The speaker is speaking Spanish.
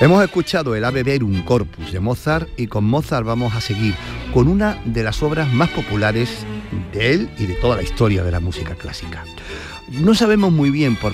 Hemos escuchado el Ave Verum Corpus de Mozart y con Mozart vamos a seguir con una de las obras más populares de él y de toda la historia de la música clásica. No sabemos muy bien por